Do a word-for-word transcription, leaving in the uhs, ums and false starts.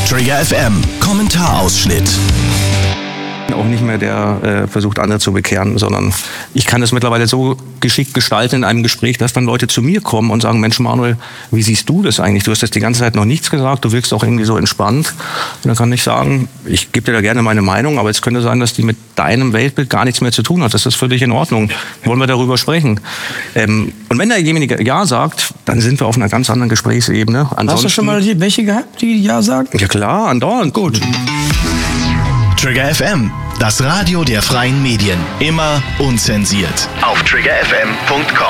Trigger F M, Kommentarausschnitt. Auch nicht mehr der äh, versucht, andere zu bekehren, sondern ich kann es mittlerweile so geschickt gestalten in einem Gespräch, dass dann Leute zu mir kommen und sagen, Mensch Manuel, wie siehst du das eigentlich? Du hast jetzt die ganze Zeit noch nichts gesagt, du wirkst auch irgendwie so entspannt. Und dann kann ich sagen, ich gebe dir da gerne meine Meinung, aber es könnte sein, dass die mit deinem Weltbild gar nichts mehr zu tun hat. Das ist für dich in Ordnung. Wollen wir darüber sprechen? Ähm, und wenn derjenige Ja sagt, dann sind wir auf einer ganz anderen Gesprächsebene. Ansonsten, hast du schon mal die, welche gehabt, die Ja sagt? Ja klar, andauernd. Gut. Trigger F M, das Radio der freien Medien. Immer unzensiert. Auf trigger f m punkt com